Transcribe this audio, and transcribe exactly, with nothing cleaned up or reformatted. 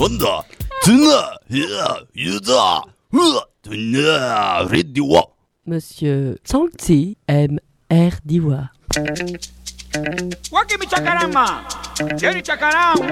Fonda, Tuna, Yuda, Tuna, Ridiwa. Monsieur Tsangtsi aime Air d'Ivoire. Wakimi chakarama, yeri chakaram.